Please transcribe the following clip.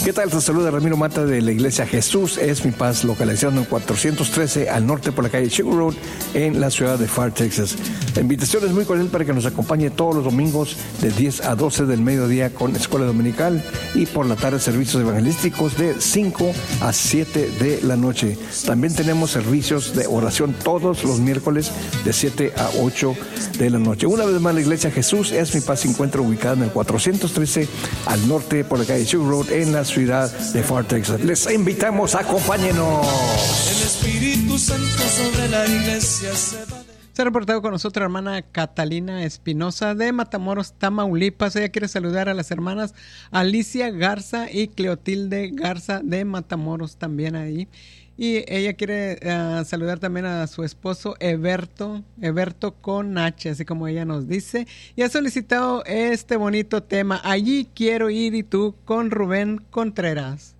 ¿Qué tal? Te saluda Ramiro Mata de la Iglesia Jesús es mi paz, localizando en 413 al norte por la calle Sugar Road en la ciudad de Pharr, Texas. La invitación es muy cordial para que nos acompañe todos los domingos de 10 a 12 del mediodía con escuela dominical y por la tarde servicios evangelísticos de 5 a 7 de la noche. También tenemos servicios de oración todos los miércoles de 7 a 8 de la noche. Una vez más, la Iglesia Jesús es mi paz se encuentra ubicada en el 413 al norte por la calle Sugar Road en la ciudad de Pharr, Texas. Les invitamos, acompáñenos. El Espíritu Santo sobre la iglesia se va. Se ha reportado con nosotros hermana Catalina Espinosa de Matamoros, Tamaulipas. Ella quiere saludar a las hermanas Alicia Garza y Cleotilde Garza de Matamoros también ahí. Y ella quiere saludar también a su esposo Eberto con H, así como ella nos dice. Y ha solicitado este bonito tema, Allí quiero ir y tú, con Rubén Contreras.